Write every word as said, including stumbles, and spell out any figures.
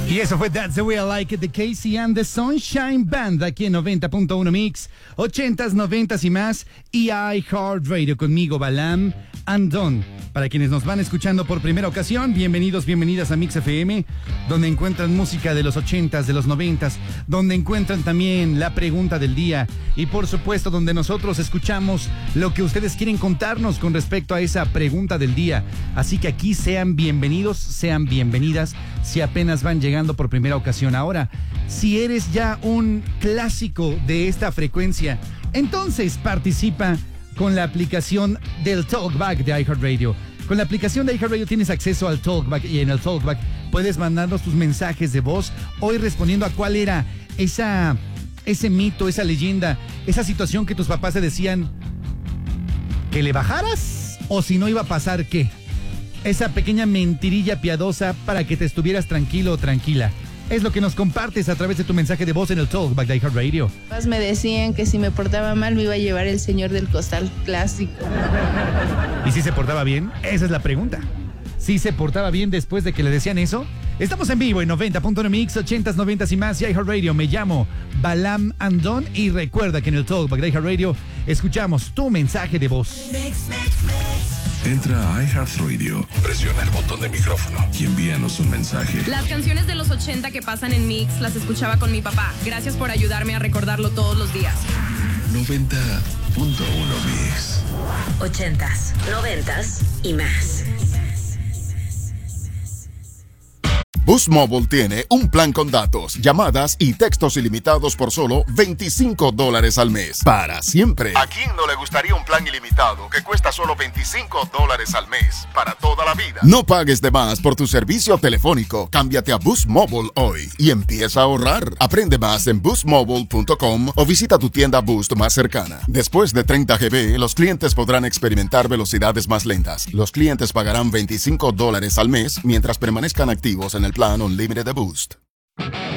Y eso fue That's the Way I Like It de Casey and the Sunshine Band aquí en noventa punto uno Mix, ochentas, noventas y más, y iHeartRadio conmigo, Balam and Don. Para quienes nos van escuchando por primera ocasión, bienvenidos, bienvenidas a Mix F M, donde encuentran música de los ochentas, de los noventas, donde encuentran también la pregunta del día y por supuesto donde nosotros escuchamos lo que ustedes quieren contarnos con respecto a esa pregunta del día. Así que aquí sean bienvenidos, sean bienvenidas si apenas van llegando por primera ocasión. Ahora, si eres ya un clásico de esta frecuencia, entonces participa con la aplicación del Talkback de iHeartRadio. Con la aplicación de iHeartRadio tienes acceso al Talkback y en el Talkback puedes mandarnos tus mensajes de voz, hoy respondiendo a cuál era esa, ese mito, esa leyenda, esa situación que tus papás te decían que le bajaras o si no iba a pasar qué. Esa pequeña mentirilla piadosa para que te estuvieras tranquilo o tranquila. Es lo que nos compartes a través de tu mensaje de voz en el Talkback de iHeartRadio. Me decían que si me portaba mal me iba a llevar el señor del costal clásico. ¿Y si se portaba bien? Esa es la pregunta. ¿Si se portaba bien después de que le decían eso? Estamos en vivo en noventa punto uno Mix, ochentas, noventas y más y iHeartRadio. Me llamo Balam and Don y recuerda que en el Talkback de iHeartRadio escuchamos tu mensaje de voz. Entra a iHeartRadio, presiona el botón de micrófono y envíanos un mensaje. Las canciones de los ochenta que pasan en Mix las escuchaba con mi papá. Gracias por ayudarme a recordarlo todos los días. noventa punto uno Mix. Ochentas, noventas y más. Boost Mobile tiene un plan con datos, llamadas y textos ilimitados por solo veinticinco dólares al mes. Para siempre. ¿A quién no le gustaría un plan ilimitado que cuesta solo veinticinco dólares al mes? Para toda la vida. No pagues de más por tu servicio telefónico. Cámbiate a Boost Mobile hoy y empieza a ahorrar. Aprende más en boost mobile punto com o visita tu tienda Boost más cercana. Después de treinta gigabytes, los clientes podrán experimentar velocidades más lentas. Los clientes pagarán veinticinco dólares al mes mientras permanezcan activos en el plan Unlimited de Boost.